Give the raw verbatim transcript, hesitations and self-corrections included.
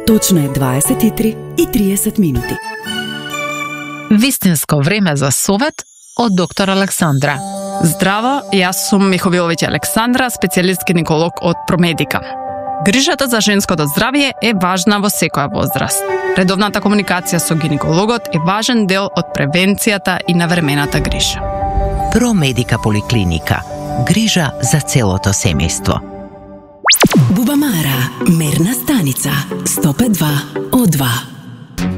Точно е дваесет и три и триесет минути. Вистинско време за совет од доктор Александра. Здраво, јас сум Миховиловиќ Александра, специјалист гинеколог од Промедика. Грижата за женското здравје е важна во секоја возраст. Редовната комуникација со гинекологот е важен дел од превенцијата и навремената грижа. Промедика поликлиника. Грижа за целото семејство. Бубамара, мерна станица, сто пет и два о два.